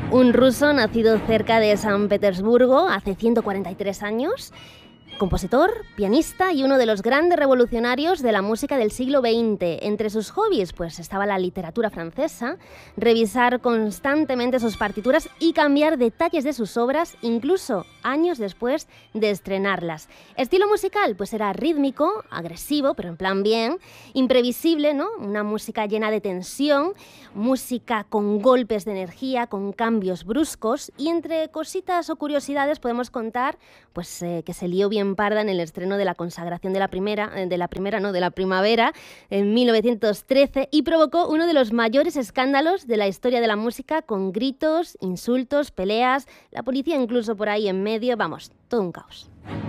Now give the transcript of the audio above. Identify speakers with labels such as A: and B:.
A: Un ruso nacido cerca de San Petersburgo hace 143 años, compositor, pianista y uno de los grandes revolucionarios de la música del siglo XX. Entre sus hobbies pues estaba la literatura francesa, revisar constantemente sus partituras y cambiar detalles de sus obras, incluso años después de estrenarlas. Estilo musical pues era rítmico, agresivo, pero en plan bien, imprevisible, ¿no? Una música llena de tensión, música con golpes de energía, con cambios bruscos, y entre cositas o curiosidades podemos contar pues que se lió bien parda en el estreno de la consagración de la primavera en 1913 y provocó uno de los mayores escándalos de la historia de la música, con gritos, insultos, peleas, la policía incluso por ahí en medio, vamos, todo un caos.